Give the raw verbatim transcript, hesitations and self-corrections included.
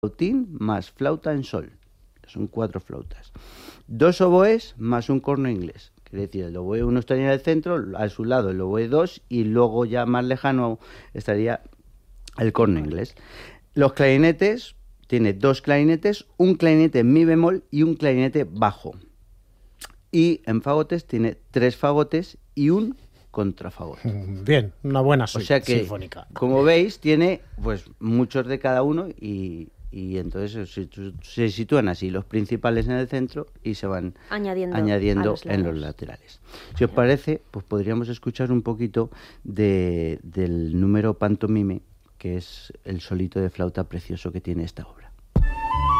flautín más flauta en sol. Son cuatro flautas. Dos oboes más un corno inglés. Quiere decir, el oboe uno estaría en el centro, a su lado el oboe dos y luego ya más lejano estaría el corno inglés. Los clarinetes, tiene dos clarinetes, un clarinete en mi bemol y un clarinete bajo. Y en fagotes tiene tres fagotes y un contrafagote. Bien, una buena suite o sea que, sinfónica. Como veis, tiene pues muchos de cada uno y, y entonces se, se sitúan así los principales en el centro y se van añadiendo, añadiendo los en los laterales. Si os parece, pues podríamos escuchar un poquito de, del número pantomime, que es el solito de flauta precioso que tiene esta obra.